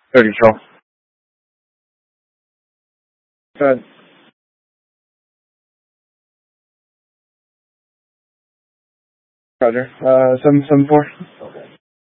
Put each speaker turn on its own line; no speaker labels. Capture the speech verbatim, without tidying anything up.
thirty control. Go ahead. Roger. Uh, seven seven four.